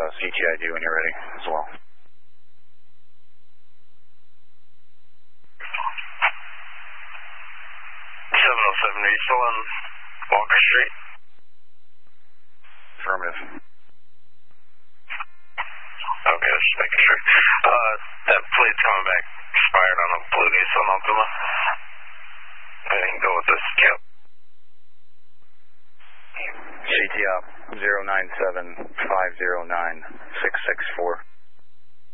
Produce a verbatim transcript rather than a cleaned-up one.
C T I D when you're ready as well. seven oh seven, are you still on Walker Street? Affirmative. Okay, just making sure. Uh, that plate's coming back expired on a blue Nissan Altima. I can go with this. Yep. C T op zero nine seven five zero nine six six four.